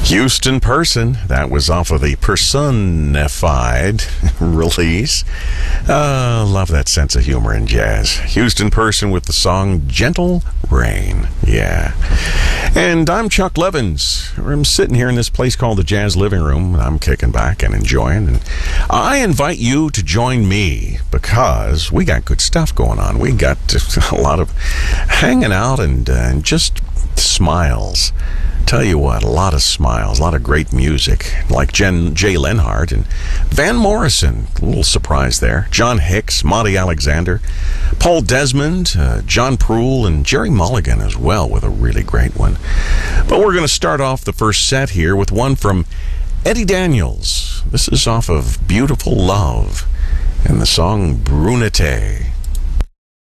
Houston Person, that was off of the Personified release. Love that sense of humor in jazz. Houston Person with the song Gentle Rain. Yeah. And I'm Chuck Levins. I'm sitting here in this place called the Jazz Living Room, and I'm kicking back and enjoying. And I invite you to join me because we got good stuff going on. We got a lot of hanging out and just smiles. Tell you what, a lot of smiles, a lot of great music, like Jay Lenhart and Van Morrison, a little surprise there, John Hicks, Monty Alexander, Paul Desmond, John Proul, and Jerry Mulligan as well with a really great one. But we're going to start off the first set here with one from Eddie Daniels. This is off of Beautiful Love and the song Brunette.